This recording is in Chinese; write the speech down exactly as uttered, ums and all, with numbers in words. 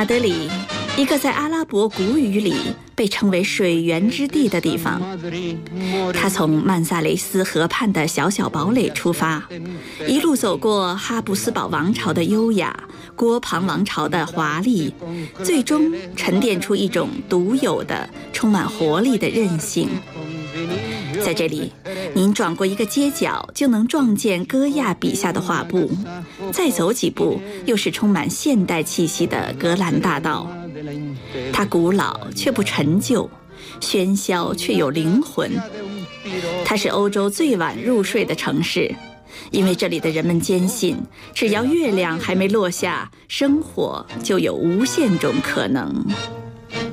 德里，一个在阿拉伯古语里被称为水源之地的地方。他从曼萨雷斯河畔的小小堡垒出发，一路走过哈布斯堡王朝的优雅，郭庞王朝的华丽，最终沉淀出一种独有的充满活力的韧性。在这里，您转过一个街角就能撞见戈亚笔下的画布，再走几步又是充满现代气息的格兰大道。它古老却不陈旧，喧嚣却有灵魂。它是欧洲最晚入睡的城市，因为这里的人们坚信，只要月亮还没落下，生活就有无限种可能。